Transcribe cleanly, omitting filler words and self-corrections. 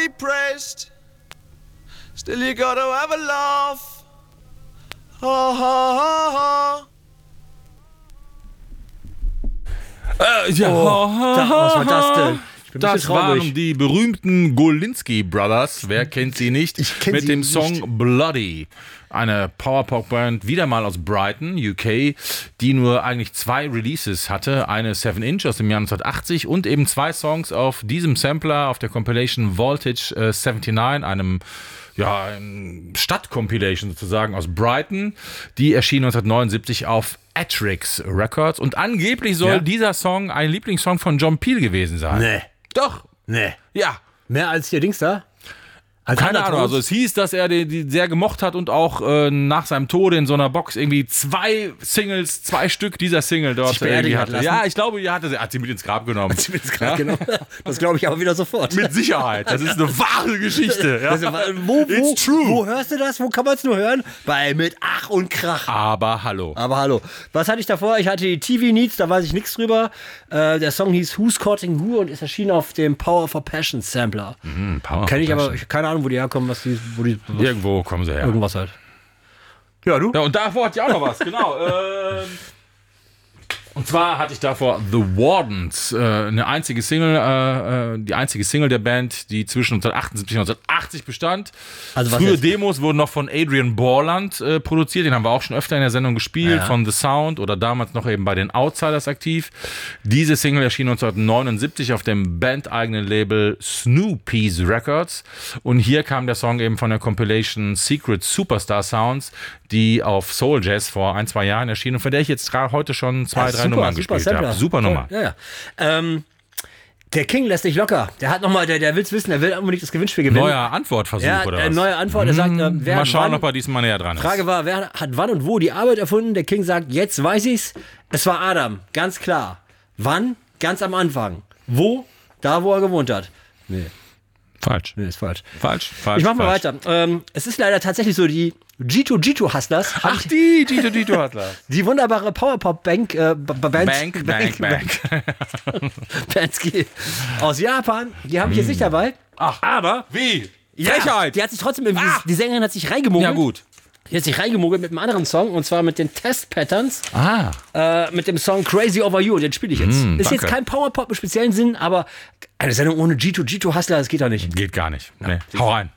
be praised. Still you gotta have a laugh. Ha ha ha ha. Was war das denn? Das waren die berühmten Golinski Brothers, wer kennt sie nicht, mit dem Song Bloody. Eine Power-Pop-Band, wieder mal aus Brighton, UK, die nur eigentlich 2 Releases hatte. Eine 7-Inch aus dem Jahr 1980 und eben 2 Songs auf diesem Sampler, auf der Compilation Voltage 79, einem Stadt-Compilation sozusagen aus Brighton. Die erschien 1979 auf Atrix Records und angeblich soll dieser Song ein Lieblingssong von John Peel gewesen sein. Nee. Doch. Nee. Ja. Mehr als hier Dings da? Keine Ahnung, also es hieß, dass er die sehr gemocht hat und auch nach seinem Tode in so einer Box irgendwie 2 Singles, 2 Stück dieser Single dort irgendwie hatte. Ja, ich glaube, hat sie mit ins Grab genommen. Das glaube ich aber wieder sofort. Mit Sicherheit, das ist eine wahre Geschichte. Ja. It's true. Wo hörst du das? Wo kann man es nur hören? Bei Mit Ach und Krach. Aber hallo. Was hatte ich davor? Ich hatte die TV Needs, da weiß ich nichts drüber. Der Song hieß Who's Courting Who und ist erschienen auf dem Power for Passion Sampler. Kenn ich aber, keine Ahnung, wo die herkommen, irgendwo kommen sie her. Irgendwas halt. Ja, du? Ja, und davor hatte ich auch noch was, genau. Und zwar hatte ich davor The Wardens, eine einzige Single, die einzige Single der Band, die zwischen 1978 und 1980 bestand. Also frühe Demos wurden noch von Adrian Borland produziert, den haben wir auch schon öfter in der Sendung gespielt, von The Sound oder damals noch eben bei den Outsiders aktiv. Diese Single erschien 1979 auf dem bandeigenen Label Snoopy's Records und hier kam der Song eben von der Compilation Secret Superstar Sounds, die auf Soul Jazz vor 1-2 Jahren erschien und von der ich jetzt heute schon 2-3 Nummern gespielt habe. Super Nummer. Ja. Der King lässt nicht locker. Der hat nochmal, der will es wissen, der will unbedingt das Gewinnspiel gewinnen. Neuer Antwortversuch oder was? Neue Antwort. Er sagt, wer mal schauen, wann, ob er diesmal näher dran ist. Frage war, wer hat wann und wo die Arbeit erfunden? Der King sagt, jetzt weiß ich's. Es war Adam, ganz klar. Wann? Ganz am Anfang. Wo? Da, wo er gewohnt hat. Nee. Falsch. Nee, ist falsch. Falsch. Ich mach mal weiter. Es ist leider tatsächlich so, die G2 Hustlers. Die G2 Hustlers. Die wunderbare Powerpop-Bank Bansky aus Japan, die habe ich jetzt nicht dabei. Ach, aber wie? Frechheit! Die hat sich trotzdem irgendwie, die Sängerin hat sich reingemogelt. Ja, gut. Die hat sich reingemogelt mit einem anderen Song, und zwar mit den Test Patterns. Mit dem Song Crazy Over You, den spiele ich jetzt. Ist jetzt kein Powerpop im speziellen Sinn, aber eine Sendung ohne G2 Hustler, das geht doch nicht. Geht gar nicht. Nee. Hau rein.